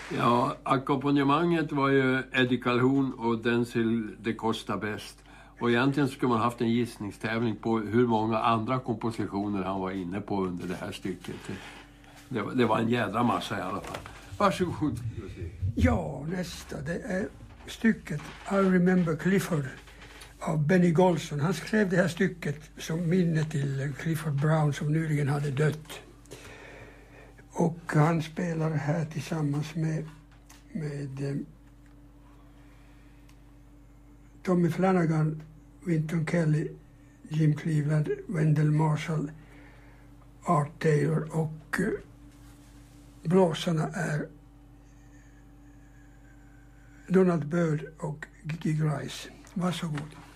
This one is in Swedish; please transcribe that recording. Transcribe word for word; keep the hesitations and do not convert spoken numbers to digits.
Ja, ackompanjemanget var ju Eddie Calhoun och Denzil de Costa bäst. Och egentligen skulle man haft en gissningstävling på hur många andra kompositioner han var inne på under det här stycket. Det var, det var en jädra massa i alla fall. Varsågod. Ja, nästa. Det är stycket I Remember Clifford av Benny Golson. Han skrev det här stycket som minne till Clifford Brown som nyligen hade dött. Och han spelar här tillsammans med, med eh, Tommy Flanagan, Wynton Kelly, Jim Cleveland, Wendell Marshall, Art Taylor och eh, blåsarna är Donald Byrd och Gigi Grice. Varsågod.